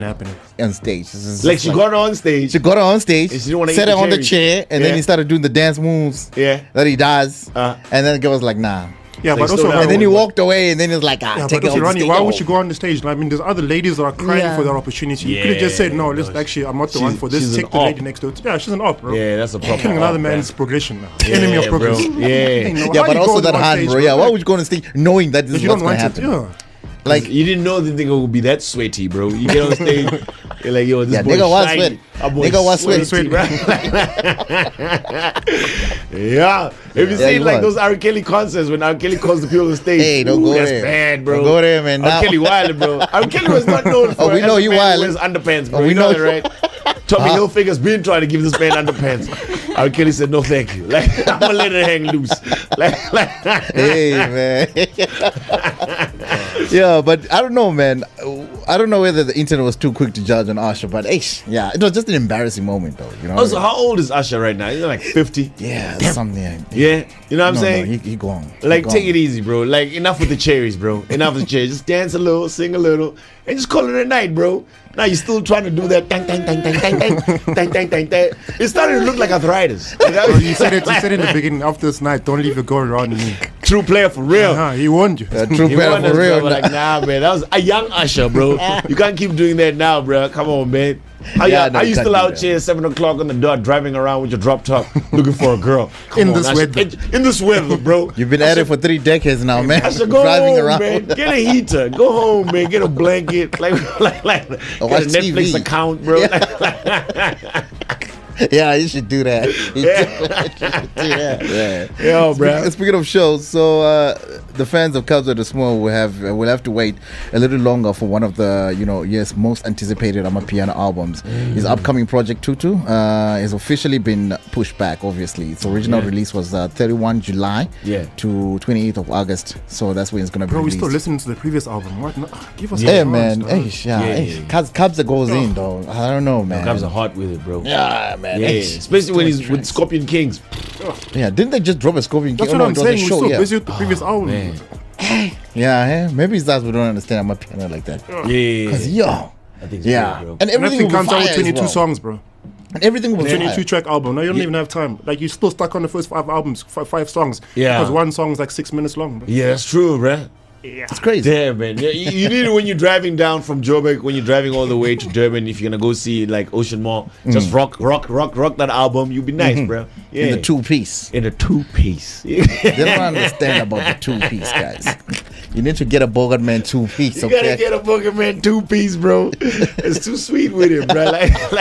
happening on stage. Like she got on stage. She got her on stage. And she didn't wanna set eat her the on the cherries. chair, and then Yeah. he started doing the dance moves. Yeah. That he does. Uh. And then the girl was like, nah. yeah, like but also slow down. And then he walked away, and then he was like, yeah, take but it also, off the Ronnie, stage. why Oh. would you go on the stage? I mean, there's other ladies that are crying Yeah. for that opportunity. You could have just said, no, listen, actually, I'm not the one for this. she's Take an the lady op. next to it. Yeah, she's an op, bro. Yeah, that's a problem. Killing another man's progression now. Yeah, Enemy of progress. bro. Yeah. Hey, no, Yeah, how but you also go that on hard, stage, bro. Yeah, why Like, would you go on the stage knowing that this if is you what's don't going to want it? happen? Yeah. Like, You didn't know the nigga would be that sweaty, bro. You get on stage, you're like, yo, this yeah, boy nigga was shiny. sweaty. Our boy Nigga was sweaty. bro. Yeah. Have you Yeah, he seen like was. those R. Kelly concerts when R. Kelly calls the people on stage? Hey, don't go that's there. bad, bro. Don't go there, man. R. Now- Kelly wild, bro. R. Kelly was not known for we know as a you man who wild. wears underpants, bro. Oh, we you know know that, right? Tommy Hilfiger's been trying to give this man underpants. R. Kelly said, no, thank you. Like, I'm gonna let it hang loose. Like hey, man. Yeah, but I don't know, man. I don't know whether the internet was too quick to judge on Usher, but yeah, it was just an embarrassing moment, though. You know. Also, how old is Usher right now? He's like 50. Yeah, something. Yeah, you know what I'm No, saying? No, he gone. Like, He take gone. it easy, bro. Like, enough with the cherries, bro. Enough with the cherries. Just dance a little, sing a little, and just call it a night, bro. Now you're still trying to do that. Tang, tang, tang, tang, tang, tang, tang, tang, tang, tang. It's starting to look like arthritis. You know? Bro, you said it in the beginning of this night. Don't leave your girl around me. True player for real. He warned you. True He player won for us, real. bro. Like, nah, man. That was a young Usher, bro. You can't keep doing that now, bro. Come on, man. Are Yeah, you, no, are you you can't still do out that. here 7 o'clock on the dot driving around with your drop top looking for a girl? Come In on, this Usher. weather. In this weather, bro. You've been at it for 3 decades now, man. Usher, go Driving home, around. man. Get a heater. Go home, man. Get a blanket. Like get a watch Netflix TV. account, bro. Yeah, you should do that. You should do that. Yeah. Yo, bro. Speaking of shows, so the fans of Kabza De Small will have to wait a little longer for one of the most anticipated Amapiano albums. His upcoming project Tutu has officially been pushed back. Obviously, its original release was 31 July to 28th of August. So that's when it's gonna be Bro, we released. still listening to the previous album. What? No, give us Hey a man, chance, dog. Kabza goes in though. I don't know, man. Comes hot with it, bro. Yeah, man. Yeah, especially when he's with Scorpion Kings. Yeah, didn't they just drop a Scorpion King? That's Oh, what no, I'm it was a saying. We're show, still yeah. busy with the previous album. man. Yeah, maybe it's that we don't understand Amapiano like that. Yeah. Cause yo, I think it's yeah, great, bro. and everything Everything will be comes out fire with as 22 well. songs, bro. And everything will be 22 fire. track album. Now you don't even have time. Like you're still stuck on the first 5 albums, 5 songs. Yeah. Because one song is like 6 minutes long, bro. Yeah, that's true, bro. It's crazy. Damn, man. Yeah, you need it when you're driving down from Joburg, when you're driving all the way to Durban. If you're gonna go see like Ocean Mall, just rock that album. You'll be nice, bro. Yeah, In the 2-piece. in a 2-piece. They don't understand about the 2-piece, guys. You need to get a Bogart Man 2-piece, You okay? gotta get a Booker Man 2-piece, bro. It's too sweet with it, bro.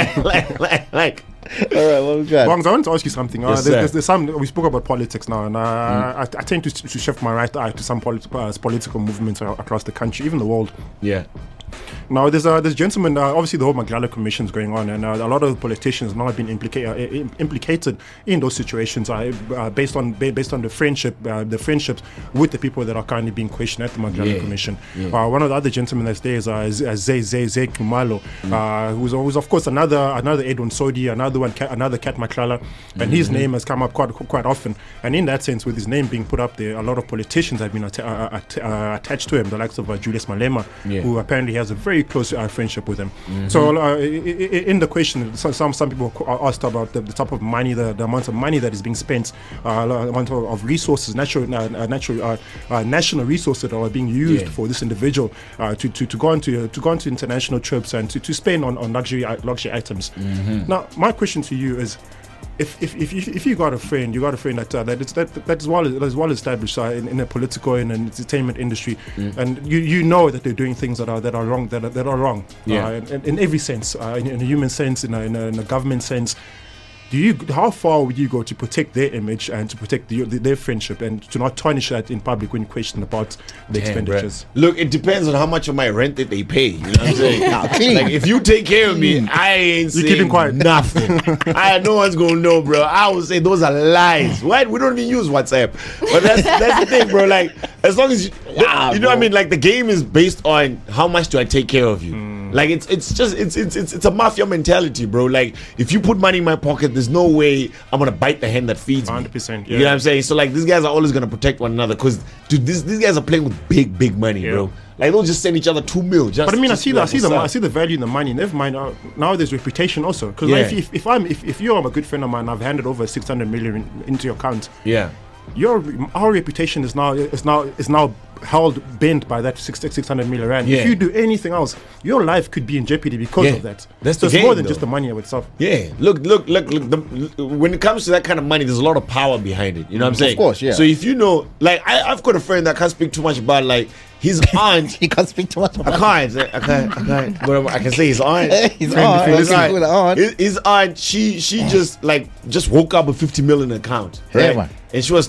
Like. All right, what we got? Bongs, I want to ask you something. Yes, there's some. We spoke about politics now, and I tend to shift my right eye to some political movements across the country, even the world. Yeah. Now, there's gentlemen. Obviously, the whole Maglala Commission is going on, and a lot of politicians now have been implicated in those situations based on the friendships with the people that are currently being questioned at the Maglala Commission. One of the other gentlemen that's there is Zay Kumalo, who's of course another Edwin Sodi, another Cat Maglala, and his name has come up quite often. And in that sense, with his name being put up there, a lot of politicians have been attached to him, the likes of Julius Malema, who apparently has a very close friendship with him. So in the question, some people are asked about the type of money, the amount of money that is being spent, amount of resources, national resources that are being used for this individual to go into international trips and to spend on luxury items. Now, my question to you is, if you got a friend, that is well established in the political and entertainment industry, and you know that they're doing things that are wrong, that are wrong, in every sense, in a human sense, in a government sense. How far would you go to protect their image and to protect their friendship and to not tarnish that in public when questioned about the expenditures? Bruh. Look, it depends on how much of my rent that they pay. You know what I'm saying? Clean. Like if you take care of me, I ain't saying keeping quiet. nothing. No one's gonna know, bro. I would say those are lies. What? We don't even use WhatsApp. But that's the thing, bro. Like as long as you know what I mean. Like the game is based on how much do I take care of you. Like it's a mafia mentality, bro. Like if you put money in my pocket, there's no way I'm gonna bite the hand that feeds me. 100%. You know what I'm saying? So like these guys are always gonna protect one another because dude, these guys are playing with big money, bro. Like they'll just send each other 2 mil. Just, But I mean, I just see be the, like, "What's up?" I see the value in the money. Never mind. Now there's reputation also. Because Yeah. if you're a good friend of mine, I've handed over 600 million into your account. Yeah. Our reputation is now held bent by that 600 million rand. Yeah. If you do anything else, your life could be in jeopardy because Yeah. of that. That's so the it's more game, than just though. the money of itself. Yeah, look. When it comes to that kind of money, there's a lot of power behind it. You know what I'm saying? course, yeah. So if you know, like, I've got a friend that can't speak too much about, like, his aunt. He can't speak too much I about can't. But I can say his aunt. His Friend, aunt. if you His listen. aunt. His aunt, she just woke up with 50 million in account, Yeah, right? man. And she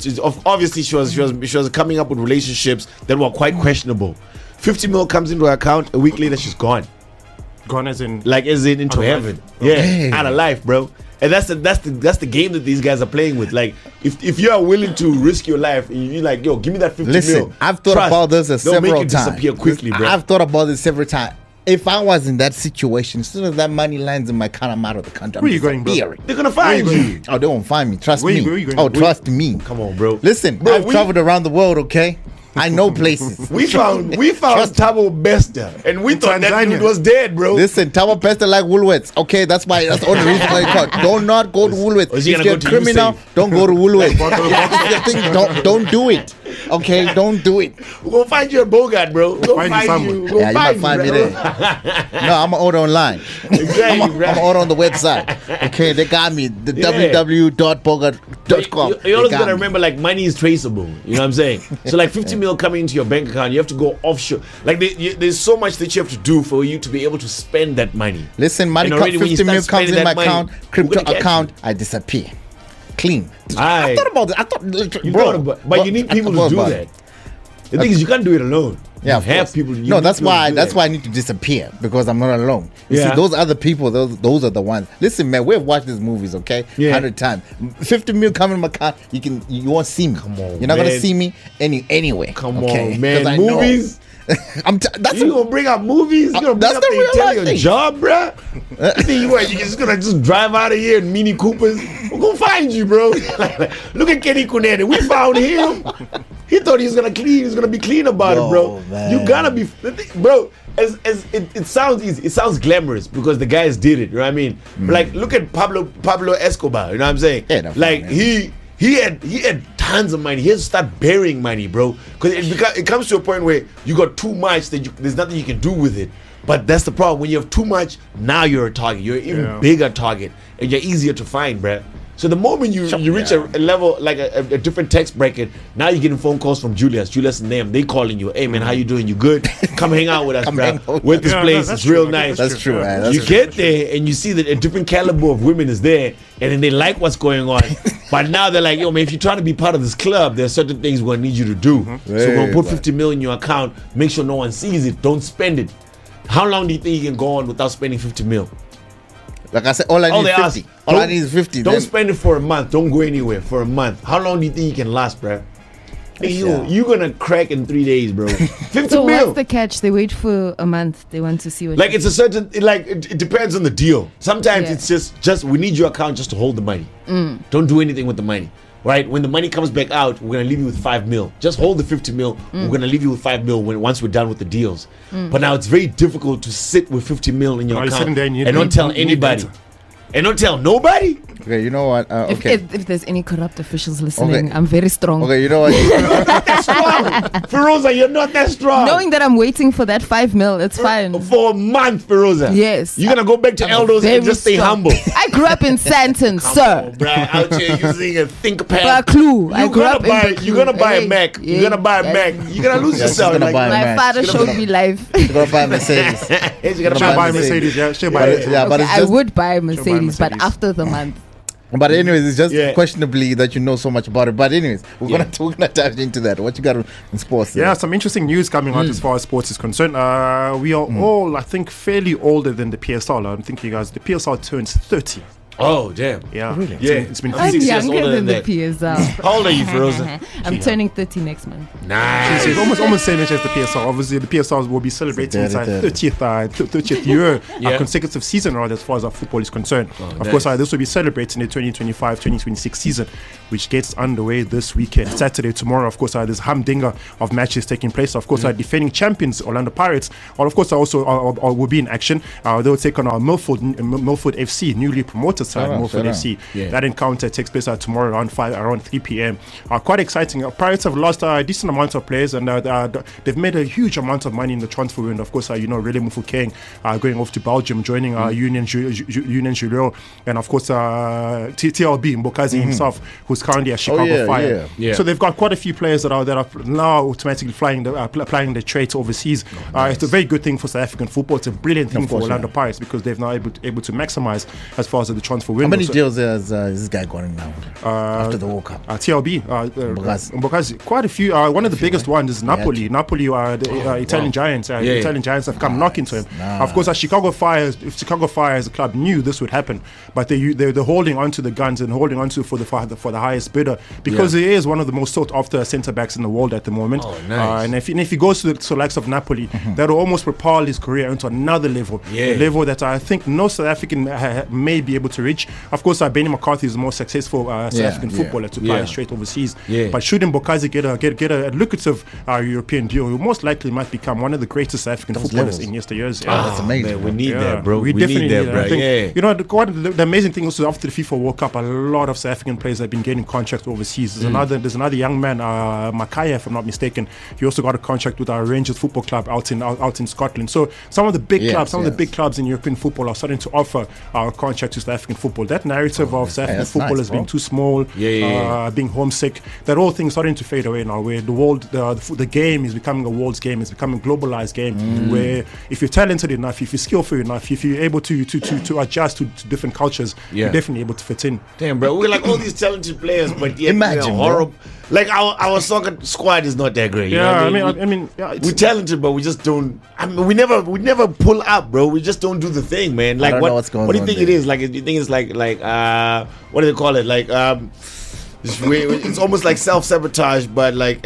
was coming up with relationships that were quite questionable. 50 mil comes into her account, a week later she's gone, Gone as in. like as in into Out of heaven, life. yeah, Hey. out of life, bro. And that's the game that these guys are playing with. Like, if you are willing to risk your life, and you're like, yo, give me that 50 Listen, mil. I've thought Trust, about this they'll make several you times. disappear quickly, bro. I've thought about this several times. If I was in that situation, as soon as that money lands in my account, I'm out of the country. I'm Where you going, bro? disappearing. They're gonna find Where you you. Oh, they won't find me. Trust Where me. you- where you going? Oh, Where- trust me. Come on, bro. Listen, Bro, I've traveled around the world, okay? I know places. We found Tabo Bester, and we thought that Tanzania. dude was dead, bro. Listen, Tower Pester like Woolworths. Okay, that's the only reason why I caught. Do not go to Woolworths. is he If gonna you're a go to criminal, Usafe? don't go to Woolworths. Bottle of If you're thinking, don't do it. Okay, don't do it. We're gonna find you at Bogart, bro. We're gonna Find you find somewhere. you. We're Yeah, gonna you might find me bro. there. No, I'm gonna order online. Exactly, I'm bro. gonna order on the website. Okay, they got me. The Yeah. www.bogart.com. You always They got gotta me. remember, like, money is traceable. You know what I'm saying? So, like, 50 mil coming into your bank account, you have to go offshore. Like, there's so much that you have to do for you to be able to spend that money. Listen, money And comes, already when you 50 mil start comes in spending my that money, account, we're crypto gonna catch account, I disappear. Clean. Aye. I thought about it. I thought, literally, You bro. thought about, but you need I people thought to do about that. it. The thing is, you can't do it alone. Yeah, you of have course. people. You No, need that's people to why. do That's that. why I need to disappear because I'm not alone. You Yeah. see, those other people, those are the ones. Listen, man, we've watched these movies, okay, Yeah. 100 times. 50 mil coming in my car, you won't see me. Come on, you're not gonna man. see me anyway. Come okay? on, man. 'Cause I know. Movies. That's You gonna bring up movies? You gonna bring That's up the the real Italian life thing. job, bruh? You think you just gonna drive out of here in Mini Coopers? We're gonna find you, bro. Look at Kenny Kunene. We found him. He thought he was gonna clean. He was gonna be clean about it, bro. No, man. You gotta be, bro. As it sounds easy. It sounds glamorous because the guys did it. You know what I mean? Like, look at Pablo Escobar. You know what I'm saying? Yeah, no, like man. he had tons of money. He has to start burying money, bro. Because it comes to a point where you got too much that there's nothing you can do with it. But that's the problem. When you have too much, now you're a target. You're an even Yeah. bigger target, and you're easier to find, bruh. So the moment you reach a level, like a different text bracket, now you're getting phone calls from Julius and them. They calling you, hey man, how you doing? You good? Come hang out with us, Come hang bruh. out. With this Yeah, place, that's it's real true. nice. That's true, man. That's You true. get there and you see that a different caliber of women is there, and then they like what's going on. But now they're like, yo, man, if you're trying to be part of this club, there's certain things we're gonna need you to do. So we're gonna put Right, 50 mil in your account. Make sure no one sees it. Don't spend it. How long do you think you can go on without spending 50 mil? Like I said, all I All need they is ask, 50. All I don't- need is 50. Don't then- spend it for a month. Don't go anywhere for a month. How long do you think you can last, bro? Hey, Yeah. you're gonna crack in 3 days, bro. 50 So mil. what's the catch? They wait for a month. They want to see what. Like, it's a certain, it depends on the deal. Sometimes Yeah. it's just we need your account just to hold the money. Don't do anything with the money. Right? When the money comes back out, we're gonna leave you with 5 mil. Just hold the 50 mil. We're gonna leave you with 5 mil once we're done with the deals. But now it's very difficult to sit with 50 mil in your Now you're account sitting there and you and not need- tell you need anybody. data. And don't tell nobody. Okay, you know what? if, Okay. if there's any corrupt officials listening, Okay. I'm very strong. Okay, you know what? That's strong. Feroza, you're not that strong. Knowing that I'm waiting for that 5 mil, it's fine. For a month, Feroza. Yes. You're gonna go back to Eldos Very and just stay strong. humble. I grew up in Santon, sir. Bruh, out here using a ThinkPad. Clue. I grew up in You're gonna buy a Mac. Yeah, You're gonna buy a Mac. You're gonna lose Yeah, she's yourself. gonna Like, buy a My Mac. father She's showed gonna- me life. You're gonna buy a Mercedes. she's gonna She'll She'll buy buy a a Mercedes, yeah. She'll buy But, it. yeah, but Okay, it's I just, would buy a Mercedes, but Mercedes. after the month. but anyways, it's just Yeah. questionably that you know so much about it. But anyways, we're Yeah. gonna dive into that. What you got in sports? Yeah, some interesting news coming out as far as sports is concerned. We are all, I think, fairly older than the PSL. I'm thinking, you guys, the PSL turns 30. Oh, damn. Yeah, Really? Yeah. It's been I'm 6 years younger older than the that. PSL. How old are you, Feroza? I'm turning 30 next month. Nice. It's almost same age as the PSL. Obviously, the PSL will be celebrating its 30th year, Yeah. consecutive season, rather, as far as our football is concerned. Of nice. course, this will be celebrating the 2025-2026 season, which gets underway this weekend. Saturday, tomorrow, of course, there's humdinger of matches taking place. Of course, our defending champions, Orlando Pirates, of course, will be in action. They'll take on our Milford FC, newly promoted side, Milford FC. Yeah. That encounter takes place tomorrow around 3 p.m. Quite exciting. Pirates have lost a decent amount of players, and they've made a huge amount of money in the transfer window. Of course, Rele Mufokeng going off to Belgium, joining Union Julio, and of course TLB Mbokazi himself, who's currently at Chicago Fire. Yeah. So they've got quite a few players that are now automatically applying the trade overseas. It's a very good thing for South African football. It's a brilliant thing for Orlando Pirates, because they've now able to maximize as far as the transfer window. How many deals has this guy going now after the World Cup? TLB, Mbokazi, quite a few. One of the biggest ones is Napoli. Napoli, the Italian Giants. Italian Giants have come knocking to him. Of course, Chicago Fire as a club knew this would happen, but they're holding on to the guns and holding on to for the highest bidder, because he is one of the most sought after centre backs in the world at the moment. Oh, nice. And if he goes to the likes of Napoli, that will almost propel his career into another level, a level that I think no South African may be able to reach. Of course, Benny McCarthy is the most successful South African footballer to fly straight overseas. But should Mbokazi get a lucrative European deal, he most likely might become one of the greatest South African footballers in yesteryears. That's amazing. Man, we need that, bro. We definitely need that, bro. I think, the amazing thing also, after the FIFA World Cup, a lot of South African players have been getting contracts overseas. There's another young man, Makaya, if I'm not mistaken. He also got a contract with our Rangers Football Club out in Scotland. So some of the big clubs in European football are starting to offer our contract to South African football. That narrative of South African football as being too small, being homesick, that whole thing is starting to fade away now, where the world, the game is becoming a world's game. It's becoming a globalized game, where if you're talented enough, if you're skillful enough, if you're able to adjust to different cultures, you're definitely able to fit in. Damn, bro, we're like all these talented players, but yet Imagine, we're horrible. Like our soccer squad is not that great. You know what I mean, we're talented, but we just don't. I mean, we never pull up, bro. We just don't do the thing, man. Like, I don't know what's going on. What do you think there. it is? Like, do you think it's like what do they call it? Like, it's almost like self-sabotage, but like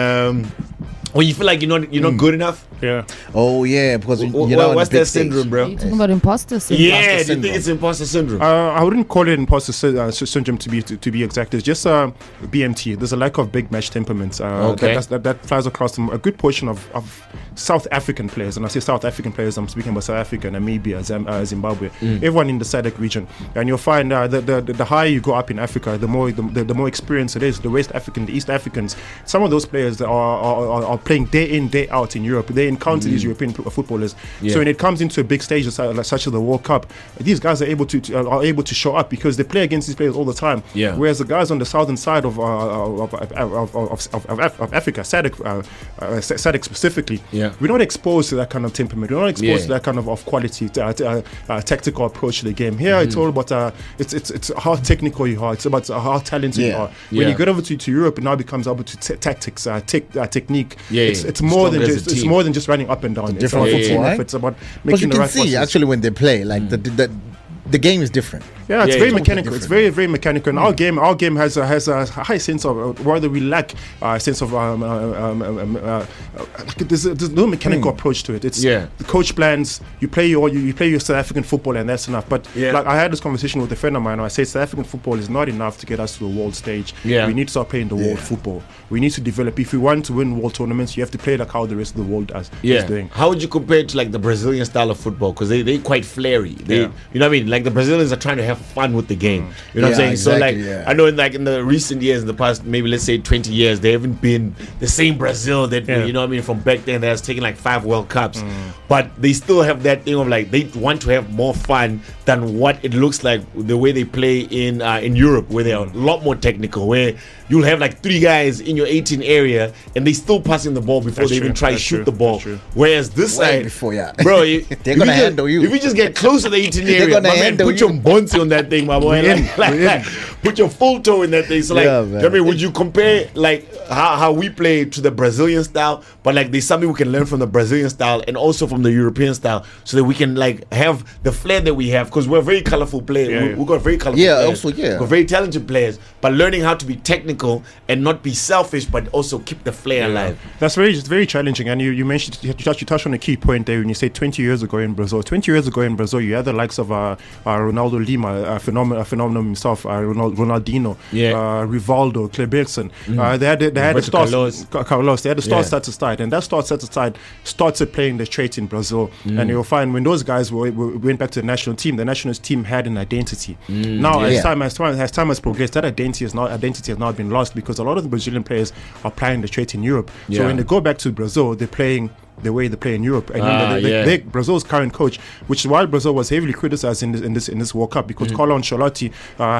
when you feel like you're not good enough. Yeah. Oh yeah, because What's that syndrome, bro? You're talking about imposter syndrome. Yeah, do you think it's imposter syndrome? I wouldn't call it imposter syndrome to be exact. It's just BMT. There's a lack of big match temperaments. That flies across a good portion of South African players. And I say South African players, I'm speaking about South Africa, Namibia, Zimbabwe, everyone in the SADC region. And you'll find the higher you go up in Africa, the more experience it is. The West African, the East Africans, some of those players that are playing day in, day out in Europe. They encounter these European footballers. So when it comes into a big stage such as the World Cup, these guys are able to show up, because they play against these players all the time. Whereas the guys on the southern side of Africa, SADC specifically, we're not exposed to that kind of temperament. We're not exposed to that kind of quality, tactical approach to the game. Here, it's all about it's how technical you are. It's about how talented you are. When you get over to Europe, it now becomes about tactics, technique. It's more than just running up and down. It's about it's about making the right passes. But you can see actually when they play, like the game is different. Yeah, it's very mechanical. It's very, very mechanical. And our game has a high sense of, whether we lack a sense of there's no mechanical approach to it. It's the coach plans. You play your South African football, and that's enough. But like I had this conversation with a friend of mine, and I said South African football is not enough to get us to the world stage. We need to start playing the world football. We need to develop. If we want to win world tournaments, you have to play like how the rest of the world is doing. How would you compare it to like the Brazilian style of football? Because they're quite flary. You know what I mean? Like the Brazilians are trying to have fun with the game. You know what I'm saying? Exactly, so like I know in the recent years, in the past maybe let's say 20 years, they haven't been the same Brazil that you know what I mean, from back then that has taken like 5 World Cups. But they still have that thing of like they want to have more fun than what it looks like the way they play in Europe, where they are a lot more technical, where you'll have like 3 guys in your 18 area and they still passing the ball before they even try to shoot the ball. Whereas this side, before, bro, they're gonna handle you. If you just get close to the 18 area, my man, put your bonzi on that thing, my boy. put your full toe in that thing. So like, Yeah, do you know man. what I mean, would you compare like how we play to the Brazilian style, but like there's something we can learn from the Brazilian style and also from the European style, so that we can like have the flair that we have, because we're very colorful players. Yeah. We've got very colorful Yeah, players. also, yeah. We've got very talented players, but learning how to be technical and not be selfish, but also keep the flair alive. That's very challenging. And you mentioned, you touched on a key point there when you say 20 years ago in Brazil. 20 years ago in Brazil, you had the likes of Ronaldo Lima, a phenomenon himself, Ronaldinho, Yeah. Rivaldo, Kleberson. They had the Roberto stars, Carlos. They had the stars Yeah. set aside, and that stars set aside started playing the straight in Brazil. And you'll find when those guys went back to the national team had an identity. Now, Yeah. as time has progressed, that identity has now been lost, because a lot of the Brazilian players are playing the straight in Europe. So Yeah. when they go back to Brazil, they're playing the way they play in Europe. And Brazil's current coach, which is why Brazil was heavily criticized in this World Cup, because Carlo Ancelotti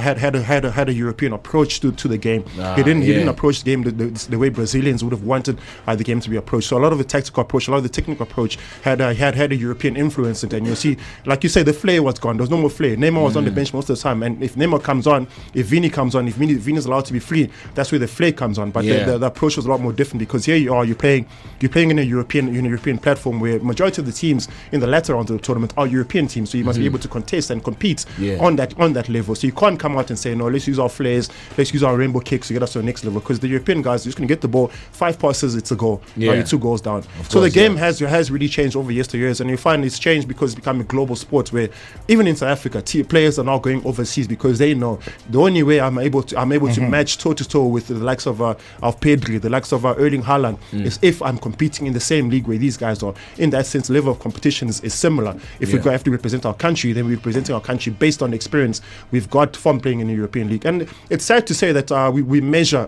had a European approach to the game. He didn't approach the game the way Brazilians would have wanted the game to be approached. So a lot of the tactical approach, a lot of the technical approach had a European influence in it. And you'll see, like you say, the flair was gone. There was no more flair. Neymar was on the bench most of the time, and if Neymar comes on, if Vini comes on, if Vini is allowed to be free, that's where the flair comes on. But the approach was a lot more different, because here you're playing in a European platform where majority of the teams in the latter round of the tournament are European teams, so you must be able to contest and compete on that level. So you can't come out and say, no, let's use our flares, let's use our rainbow kicks to get us to the next level, because the European guys are just going to get the ball, 5 passes, it's a goal, or you're 2 goals down. So the game has really changed over years, and you find it's changed because it's become a global sport, where even in South Africa, players are now going overseas, because they know the only way I'm able to match toe to toe with the likes of Pedri, the likes of Erling Haaland, is if I'm competing in the same league where these guys are. In that sense, the level of competition is similar. If we have to represent our country, then we're representing our country based on the experience we've got from playing in the European League. And it's sad to say that we measure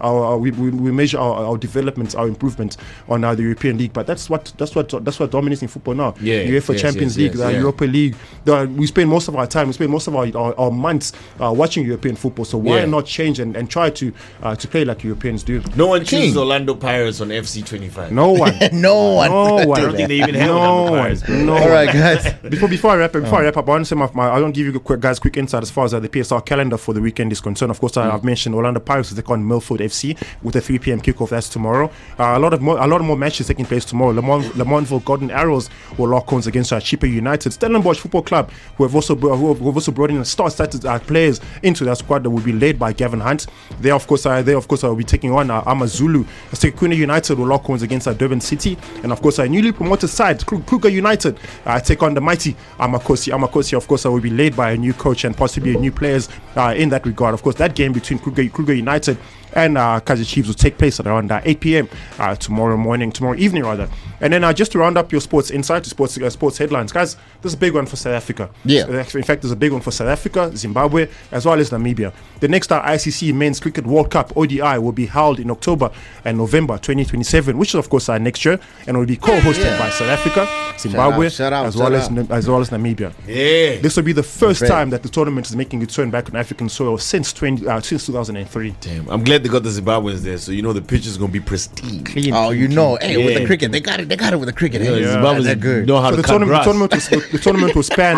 our development, our improvement on the European League, but that's what dominates in football now. UEFA Champions League, Europa League. We spend most of our time, our months watching European football. So why not change and try to play like Europeans do? No one chooses Orlando Pirates on FC25. No one. No one. I don't think they even have Orlando Pirates. Bro. All right, guys. Before I wrap up, I want to say I don't give you quick insight as far as the PSR calendar for the weekend is concerned. Of course, I've mentioned Orlando Pirates is on Milford FC with a 3 p.m. kickoff. That's tomorrow. A lot of more matches taking place tomorrow. Le Mans Golden Arrows will lock horns against Chippa United. Stellenbosch Football Club, who have also brought in star-status players into that squad that will be led by Gavin Hunt. They of course will be taking on Amazulu. Sekhukhune United will lock horns against Durban City, and of course, a newly promoted side, Kruger United, take on the mighty Amakosi. Amakosi, of course, will be led by a new coach and possibly new players in that regard. Of course, that game between Kruger United and Kaizer Chiefs will take place at around 8 p.m. tomorrow evening. And then just to round up your sports insight, sports headlines, guys, this is a big one for South Africa. Yeah. In fact, there's a big one for South Africa, Zimbabwe, as well as Namibia. The next ICC Men's Cricket World Cup ODI will be held in October and November 2027, which is of course next year, and will be co-hosted by South Africa, Zimbabwe, as well as Namibia. Yeah. This will be the first time that the tournament is making its turn back on African soil since 2003. Damn, I'm glad they got the Zimbabweans there, so the pitch is gonna be pristine. Clean. Oh, with the cricket, they got it with the cricket. Yeah, Hey, Zimbabweans they're good. know how So to the cut grass. tournament will span.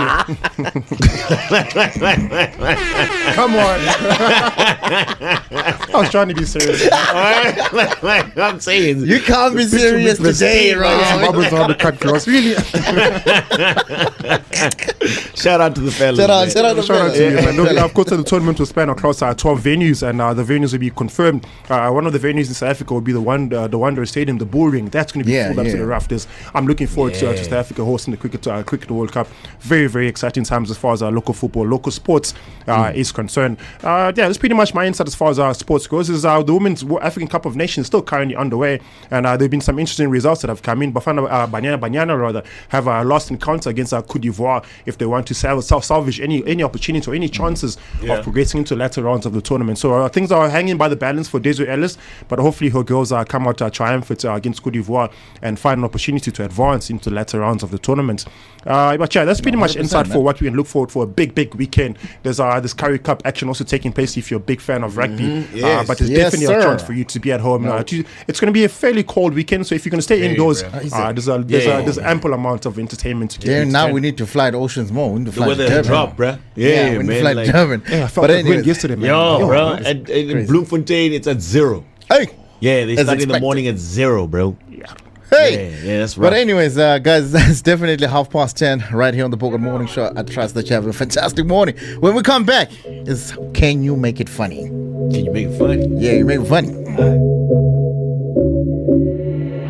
Come on. I was trying to be serious. I'm saying You can't be serious today, right? Zimbabweans know how to cut grass. Really? shout out to the fellas. Shout out, man. shout out, Shout out to you, man. Yeah. Of course, the tournament will span across 12 venues, and the venues will be confirmed. One of the venues in South Africa will be the Wanderers Stadium, the Bull Ring. That's going to be full up to the rafters. I'm looking forward to South Africa hosting the Cricket World Cup. Very, very exciting times as far as our local football, local sports is concerned. That's pretty much my insight as far as sports goes. Is the Women's African Cup of Nations still currently underway, and there have been some interesting results that have come in. Bafana Banyana have a lost encounter against Cote d'Ivoire if they want to salvage any opportunity or any chances of progressing into latter rounds of the tournament. So things are hanging by the balance for Desiree Ellis, but hopefully her girls come out triumphant against Cote d'Ivoire and find an opportunity to advance into the latter rounds of the tournament. But yeah, that's pretty much insight for what we can look forward for a big weekend. There's this Currie Cup action also taking place if you're a big fan of rugby. Yes. But there's definitely a chance for you to be at home. It's going to be a fairly cold weekend, so if you're going to stay indoors, there's ample amount of entertainment to get. Now we need to fly to Oceans more. We need to fly to Durban. Drop, bruh. We need to fly to Durban. Yeah, I felt that wind yesterday, man. Bro. And in Bloemfontein, it's at 0. Hey. Yeah, they As start in the expected. morning at 0, bro. Hey. Yeah, that's right. But anyways, guys, it's definitely 10:30 right here on the Bogan Morning Show. I trust that you have a fantastic morning. When we come back, is can you make it funny? Can you make it funny? Yeah, you make it funny.